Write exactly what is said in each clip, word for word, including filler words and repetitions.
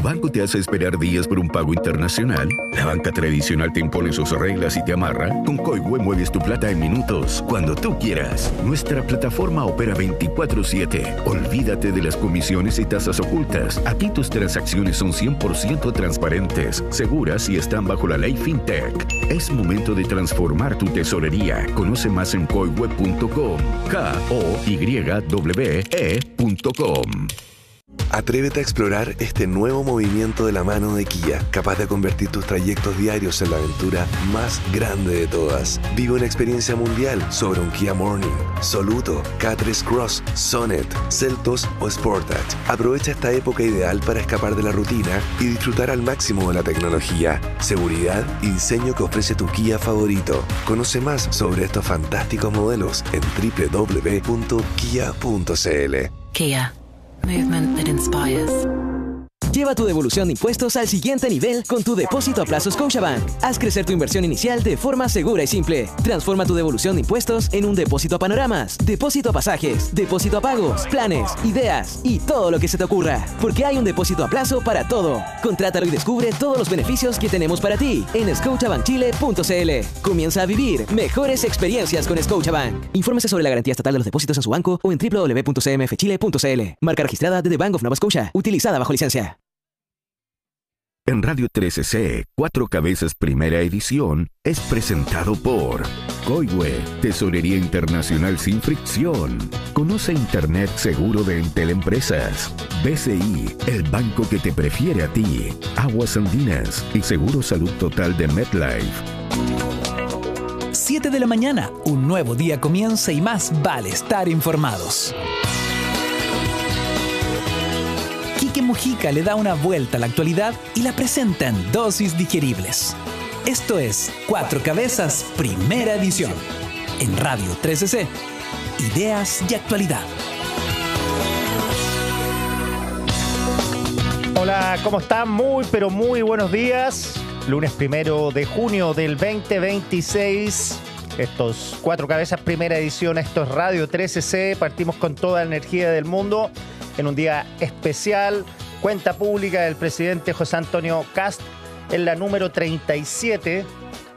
banco te hace esperar días por un pago internacional, la banca tradicional te impone sus reglas y te amarra. Con Coihue mueves tu plata en minutos, cuando tú quieras. Nuestra plataforma opera veinticuatro siete. Olvídate de las comisiones y tasas ocultas. Aquí tus transacciones son cien por ciento transparentes, seguras y están bajo la ley FinTech. Es momento de transformar tu tesorería. Conoce más en coihue punto com. K O Y W E punto com. Atrévete a explorar este nuevo movimiento de la mano de Kia, capaz de convertir tus trayectos diarios en la aventura más grande de todas. Vive una experiencia mundial sobre un Kia Morning, Soluto, K tres Cross, Sonet, Seltos o Sportage. Aprovecha esta época ideal para escapar de la rutina y disfrutar al máximo de la tecnología, seguridad y diseño que ofrece tu Kia favorito. Conoce más sobre estos fantásticos modelos en doble u doble u doble u punto kia punto c l. Kia. Movement that inspires. Lleva tu devolución de impuestos al siguiente nivel con tu depósito a plazo Scotiabank. Haz crecer tu inversión inicial de forma segura y simple. Transforma tu devolución de impuestos en un depósito a panoramas, depósito a pasajes, depósito a pagos, planes, ideas y todo lo que se te ocurra. Porque hay un depósito a plazo para todo. Contrátalo y descubre todos los beneficios que tenemos para ti en scotiabank chile punto c l. Comienza a vivir mejores experiencias con Scotiabank. Infórmese sobre la garantía estatal de los depósitos en su banco o en doble u doble u doble u punto c m f chile punto c l. Marca registrada de The Bank of Nova Scotia. Utilizada bajo licencia. En Radio trece C, Cuatro Cabezas Primera Edición es presentado por Coihue, Tesorería Internacional sin fricción. Conoce Internet seguro de Entel Empresas. B C I, el banco que te prefiere a ti. Aguas Andinas y Seguro Salud Total de MetLife. siete de la mañana, un nuevo día comienza y más vale estar informados. Quique Mujica le da una vuelta a la actualidad y la presenta en dosis digeribles. Esto es Cuatro Cabezas, Primera Edición. En Radio trece C. Ideas y actualidad. Hola, ¿cómo están? Muy, pero muy buenos días. Lunes primero de junio del veinte veintiséis. Estos Cuatro Cabezas, Primera Edición. Esto es Radio trece C. Partimos con toda la energía del mundo en un día especial. Cuenta pública del presidente José Antonio Kast en la número treinta y siete.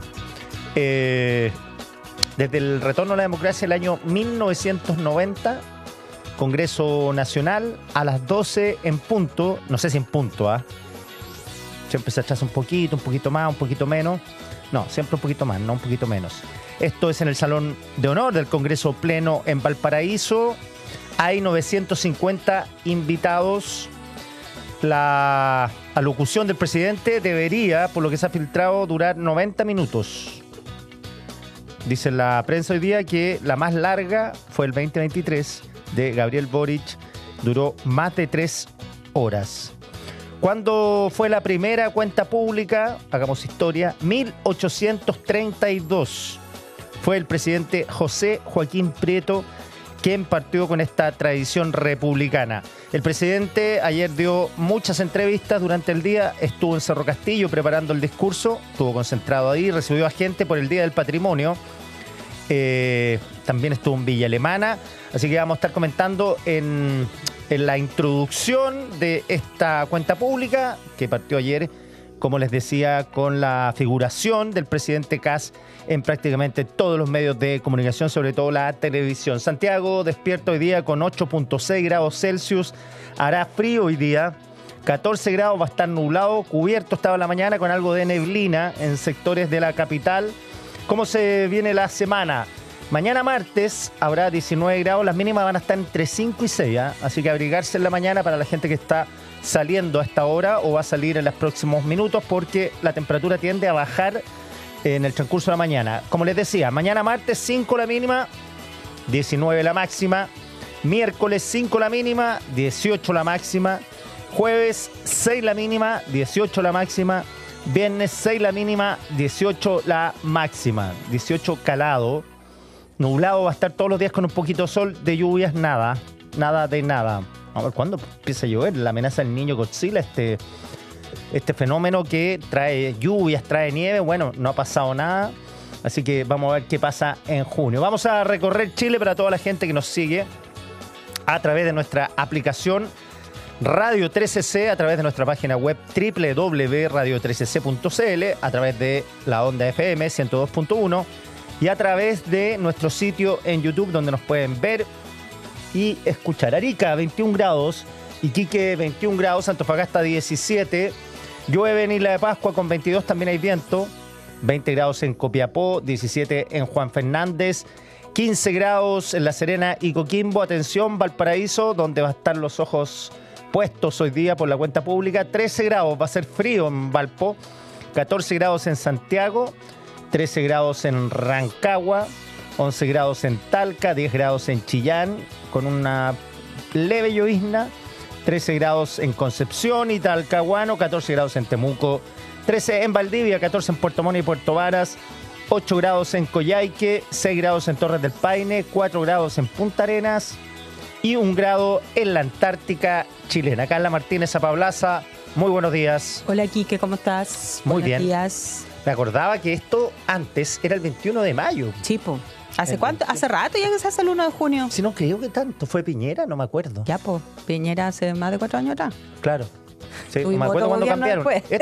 Eh, desde el retorno a la democracia el año mil novecientos noventa, Congreso Nacional a las doce en punto. No sé si en punto, ¿ah? ¿eh? Siempre se atrasa un poquito, un poquito más, un poquito menos. No, siempre un poquito más, no un poquito menos. Esto es en el Salón de Honor del Congreso Pleno en Valparaíso. Hay novecientos cincuenta invitados. La alocución del presidente debería, por lo que se ha filtrado, durar noventa minutos. Dice la prensa hoy día que la más larga fue el veinte veintitrés de Gabriel Boric. Duró más de tres horas. ¿Cuándo fue la primera cuenta pública? Hagamos historia. mil ochocientos treinta y dos. Fue el presidente José Joaquín Prieto quien partió con esta tradición republicana. El presidente ayer dio muchas entrevistas durante el día, estuvo en Cerro Castillo preparando el discurso, estuvo concentrado ahí, recibió a gente por el Día del Patrimonio, eh, también estuvo en Villa Alemana, así que vamos a estar comentando en, en la introducción de esta cuenta pública que partió ayer, como les decía, con la figuración del presidente Kast en prácticamente todos los medios de comunicación, sobre todo la televisión. Santiago despierta hoy día con ocho punto seis grados Celsius. Hará frío hoy día. catorce grados, va a estar nublado. Cubierto estaba la mañana con algo de neblina en sectores de la capital. ¿Cómo se viene la semana? Mañana martes habrá diecinueve grados. Las mínimas van a estar entre cinco y seis. ¿eh? Así que abrigarse en la mañana para la gente que está saliendo a esta hora o va a salir en los próximos minutos porque la temperatura tiende a bajar en el transcurso de la mañana. Como les decía, mañana martes cinco la mínima, diecinueve la máxima. Miércoles cinco la mínima, dieciocho la máxima. Jueves seis la mínima, dieciocho la máxima. Viernes seis la mínima, dieciocho la máxima. dieciocho calado. Nublado va a estar todos los días con un poquito de sol. De lluvias nada, nada de nada. A ver cuándo empieza a llover. La amenaza del niño Godzilla, este... Este fenómeno que trae lluvias, trae nieve, bueno, no ha pasado nada, así que vamos a ver qué pasa en junio. Vamos a recorrer Chile para toda la gente que nos sigue a través de nuestra aplicación Radio trece C a través de nuestra página web doble u doble u doble u punto radio trece c punto c l, a través de la onda F M ciento dos punto uno y a través de nuestro sitio en YouTube, donde nos pueden ver y escuchar. Arica, veintiún grados, Iquique, veintiún grados, Antofagasta, diecisiete, llueve en Isla de Pascua con veintidós, también hay viento, veinte grados en Copiapó, diecisiete en Juan Fernández, quince grados en La Serena y Coquimbo. Atención, Valparaíso, donde va a estar los ojos puestos hoy día por la cuenta pública, trece grados, va a ser frío en Valpo, catorce grados en Santiago, trece grados en Rancagua, once grados en Talca, diez grados en Chillán, con una leve llovizna, trece grados en Concepción y Talcahuano, catorce grados en Temuco, trece en Valdivia, catorce en Puerto Montt y Puerto Varas, ocho grados en Coyhaique, seis grados en Torres del Paine, cuatro grados en Punta Arenas y un grado en la Antártica chilena. Carla Martínez Zapablaza, muy buenos días. Hola, Quique, ¿cómo estás? Muy buenos bien. días. Me acordaba que esto antes era el veintiuno de mayo. Sí, po. ¿Hace El cuánto? veintiuno. ¿Hace rato ya que se hace el uno de junio? Si no creo que tanto, fue Piñera, no me acuerdo. Ya, po. Piñera hace más de cuatro años atrás. Claro. Sí, no Tuvimos me acuerdo otro cuándo gobierno cambiaron. después.